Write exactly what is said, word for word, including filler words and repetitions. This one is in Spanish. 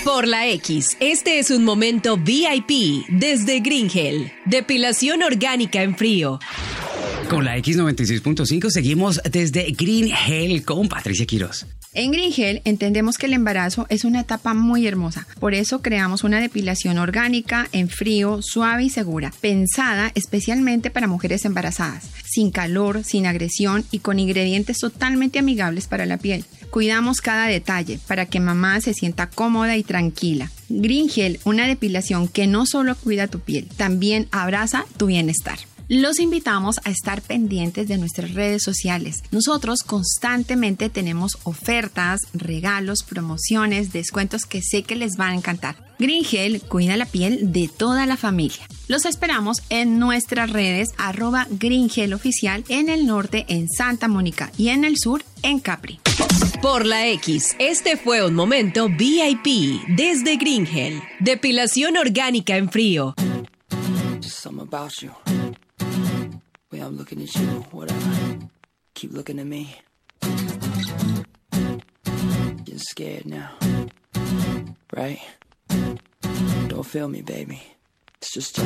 Por la X, este es un momento V I P desde Green Gel. Depilación orgánica en frío. Con la X noventa y seis punto cinco seguimos desde Green Gel con Patricia Quiroz. En Green Gel entendemos que el embarazo es una etapa muy hermosa. Por eso creamos una depilación orgánica en frío, suave y segura, pensada especialmente para mujeres embarazadas, sin calor, sin agresión y con ingredientes totalmente amigables para la piel. Cuidamos cada detalle para que mamá se sienta cómoda y tranquila. Green Gel, una depilación que no solo cuida tu piel, también abraza tu bienestar. Los invitamos a estar pendientes de nuestras redes sociales. Nosotros constantemente tenemos ofertas, regalos, promociones, descuentos que sé que les van a encantar. Green Gel cuida la piel de toda la familia. Los esperamos en nuestras redes, arroba Green Gel Oficial, en el norte en Santa Mónica y en el sur en Capri. Por la X, este fue un momento V I P desde Green Gel. Depilación orgánica en frío. Just something about you. Way I'm looking at you, whatever. Keep looking at me. Getting scared now, right? Don't feel me, baby. It's just time.